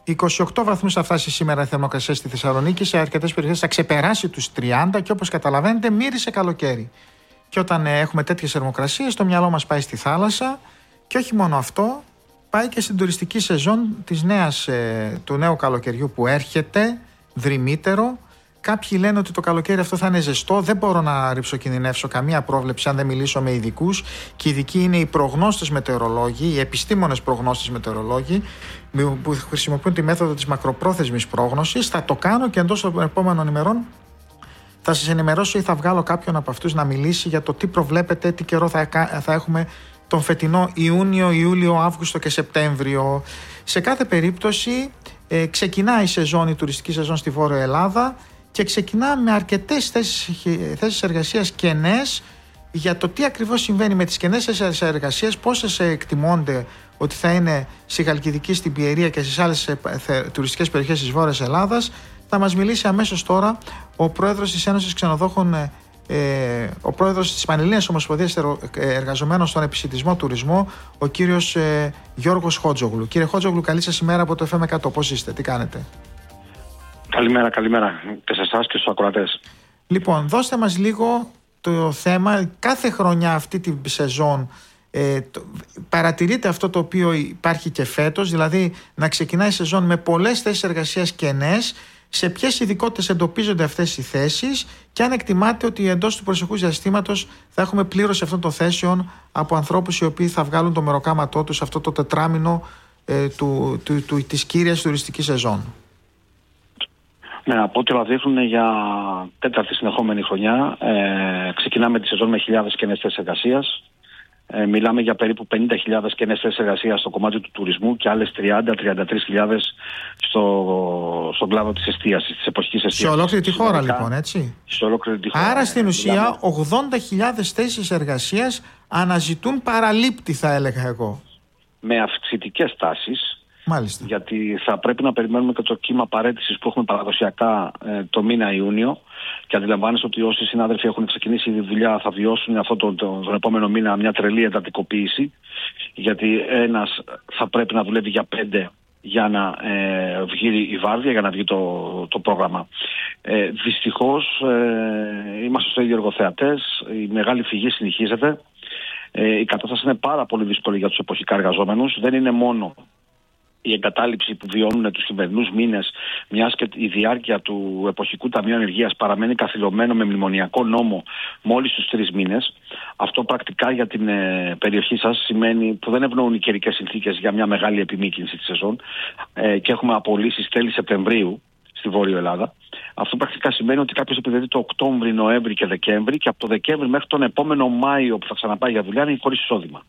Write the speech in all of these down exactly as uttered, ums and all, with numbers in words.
είκοσι οκτώ βαθμούς θα φτάσει σήμερα η θερμοκρασία στη Θεσσαλονίκη. Σε αρκετές περιοχές θα ξεπεράσει τους τριάντα και όπως καταλαβαίνετε μύρισε καλοκαίρι. Και όταν ε, έχουμε τέτοιες θερμοκρασίες, το μυαλό μας πάει στη θάλασσα και όχι μόνο αυτό, πάει και στην τουριστική σεζόν της νέας, ε, του νέου καλοκαιριού που έρχεται, δρυμύτερο. Κάποιοι λένε ότι το καλοκαίρι αυτό θα είναι ζεστό. Δεν μπορώ να ρηψοκινδυνεύσω καμία πρόβλεψη αν δεν μιλήσω με ειδικούς. Και οι ειδικοί είναι οι προγνώστες μετεωρολόγοι, οι επιστήμονες προγνώστες μετεωρολόγοι, που χρησιμοποιούν τη μέθοδο της μακροπρόθεσμης πρόγνωσης. Θα το κάνω και εντός των επόμενων ημερών θα σας ενημερώσω ή θα βγάλω κάποιον από αυτούς να μιλήσει για το τι προβλέπετε, τι καιρό θα, θα έχουμε τον φετινό Ιούνιο, Ιούλιο, Αύγουστο και Σεπτέμβριο. Σε κάθε περίπτωση ε, ξεκινάει η σεζόν, η τουριστική σεζόν στη Βόρεια Ελλάδα. Και ξεκινά με αρκετές θέσεις, θέσεις εργασίας κενές για το τι ακριβώς συμβαίνει με τις κενές θέσεις εργασίας, πόσες εκτιμώνται ότι θα είναι στη Χαλκιδική, στην Πιερία και στις άλλες τουριστικές περιοχές της Βόρειας Ελλάδας. Θα μας μιλήσει αμέσως τώρα ο πρόεδρος της Ένωσης Ξενοδόχων, ε, ο πρόεδρος της Πανελλήνιας Ομοσπονδίας Εργαζομένων στον Επισιτισμό Τουρισμό, ο κύριος ε, Γιώργος Χότζογλου. Κύριε Χότζογλου, καλή σας ημέρα από το εφ εμ εκατό. Πώς είστε, τι κάνετε? Καλημέρα, καλημέρα και σε εσάς και στους ακροατές. Λοιπόν, δώστε μας λίγο το θέμα. Κάθε χρονιά αυτή τη σεζόν ε, το, παρατηρείτε αυτό το οποίο υπάρχει και φέτος, δηλαδή να ξεκινάει η σεζόν με πολλές θέσεις εργασίας κενές. Σε ποιες ειδικότητες εντοπίζονται αυτές οι θέσεις και αν εκτιμάτε ότι εντός του προσεχούς διαστήματος θα έχουμε πλήρωση αυτών των θέσεων από ανθρώπους οι οποίοι θα βγάλουν το μεροκάματό τους αυτό το τετράμινο ε, του, του, του, της κύριας τουριστικής σεζόν. Ναι, από ό,τι όλα δείχνουν για τέταρτη συνεχόμενη χρονιά, ε, ξεκινάμε τη σεζόν με χιλιάδες κενές θέσεις εργασίας. Ε, μιλάμε για περίπου πενήντα χιλιάδες κενές θέσεις εργασίας στο κομμάτι του τουρισμού και άλλες τριάντα με τριάντα τρεις χιλιάδες στο, στον κλάδο της εστίασης, της εποχικής εστίασης. Σε ολόκληρη τη χώρα λοιπόν, έτσι. Σε ολόκληρη τη χώρα. Άρα στην ναι, ουσία μιλάμε... ογδόντα χιλιάδες θέσεις εργασίας αναζητούν παραλήπτη, θα έλεγα εγώ. Με αυξητικές τάσεις. Μάλιστα. Γιατί θα πρέπει να περιμένουμε και το κύμα παραίτησης που έχουμε παραδοσιακά ε, το μήνα Ιούνιο και αντιλαμβάνεστε ότι όσοι συνάδελφοι έχουν ξεκινήσει τη δουλειά θα βιώσουν αυτό το, το, τον επόμενο μήνα μια τρελή εντατικοποίηση, γιατί ένας θα πρέπει να δουλεύει για πέντε για να ε, βγει η βάρδια, για να βγει το, το πρόγραμμα. Ε, δυστυχώς ε, είμαστε στο ίδιο εργοθεατές, η μεγάλη φυγή συνεχίζεται, ε, η κατάσταση είναι πάρα πολύ δύσκολη για τους εποχικά εργαζόμενους, δεν είναι μόνο η εγκατάλειψη που βιώνουν τους χειμερινούς μήνες, μιας και η διάρκεια του εποχικού ταμείου ανεργίας παραμένει καθυλωμένο με μνημονιακό νόμο μόλις τους τρεις μήνες. Αυτό πρακτικά για την ε, περιοχή σας σημαίνει που δεν ευνοούν οι καιρικές συνθήκες για μια μεγάλη επιμήκυνση της σεζόν ε, και έχουμε απολύσεις τέλη Σεπτεμβρίου στη Βόρεια Ελλάδα. Αυτό πρακτικά σημαίνει ότι κάποιος επιδοτεί το Οκτώβρη, Νοέμβρη και Δεκέμβρη και από το Δεκέμβρη μέχρι τον επόμενο Μάιο που θα ξαναπάει για δουλειά είναι χωρίς εισόδημα.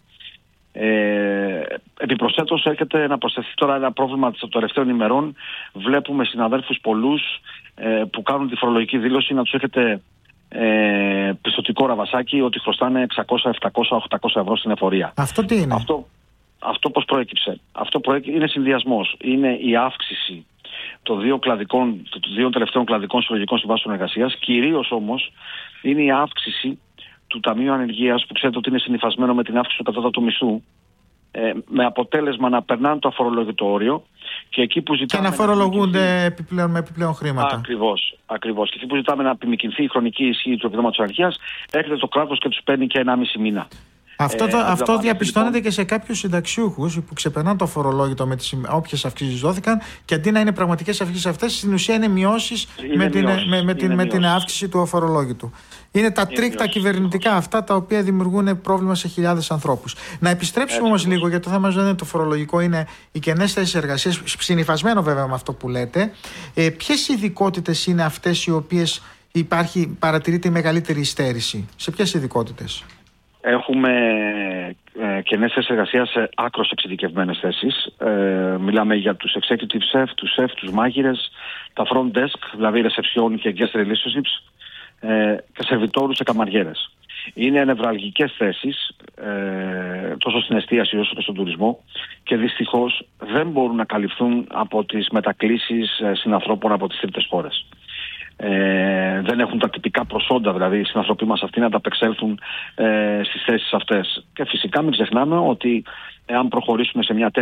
Ε, επιπροσθέτως έρχεται να προσθεθεί τώρα ένα πρόβλημα των τελευταίων ημερών. Βλέπουμε συναδέλφους πολλούς ε, που κάνουν τη φορολογική δήλωση να τους έχετε ε, πιστωτικό ραβασάκι ότι χρωστάνε εξακόσια, επτακόσια, οχτακόσια ευρώ στην εφορία. Αυτό τι είναι? Αυτό, αυτό πώς προέκυψε? Αυτό προέκυψε, είναι συνδυασμός. Είναι η αύξηση των δύο, κλαδικών, των δύο τελευταίων κλαδικών συλλογικών συμβάσεων εργασίας. Κυρίως όμως είναι η αύξηση του Ταμείου Ανεργίας, που ξέρετε ότι είναι συνυφασμένο με την αύξηση του κατώτατου μισθού, ε, με αποτέλεσμα να περνάνε το αφορολόγητο όριο και εκεί που ζητάμε. Και να φορολογούνται να επιπλέον, με επιπλέον χρήματα. Ακριβώς, ακριβώς. Και εκεί που ζητάμε να επιμηκυνθεί η χρονική ισχύ του επιδόματος ανεργίας, έρχεται το κράτος και τους παίρνει και ενάμιση μήνα. Αυτό, ε, το, αυτό διαπιστώνεται λοιπόν και σε κάποιους συνταξιούχους που ξεπερνάνε το αφορολόγητο με τις όποιες αυξήσεις δόθηκαν και αντί να είναι πραγματικές αυξήσεις αυτές, στην ουσία είναι μειώσεις με, την, με, με, την, με την αύξηση του αφορολόγητου. Είναι τα τρίκ τα κυβερνητικά αυτά τα οποία δημιουργούν πρόβλημα σε χιλιάδες ανθρώπους. Να επιστρέψουμε όμως λίγο, γιατί το θέμα δεν είναι το φορολογικό, είναι οι κενές θέσεις εργασίας, συνυφασμένο βέβαια με αυτό που λέτε. Ε, ποιες ειδικότητες είναι αυτές οι οποίες υπάρχει, παρατηρείται η μεγαλύτερη υστέρηση? Σε ποιες ειδικότητες? Έχουμε ε, κενές θέσεις εργασίας σε άκρως εξειδικευμένες θέσεις. Ε, μιλάμε για τους executive chef, τους chef, τους μάγειρες, τα front desk, δηλαδή reception και guest relationships, ε, και σερβιτόρους σε καμαριέρες. Είναι νευραλγικές θέσεις, ε, τόσο στην εστίαση όσο και στον τουρισμό, και δυστυχώς δεν μπορούν να καλυφθούν από τις μετακλήσεις ε, συνανθρώπων από τις τρίτες χώρες. Ε, δεν έχουν τα τυπικά προσόντα, δηλαδή οι συνανθρωποί μας αυτοί να ανταπεξέλθουν ε, στις θέσεις αυτές. Και φυσικά μην ξεχνάμε ότι εάν προχωρήσουμε σε μια τέτοια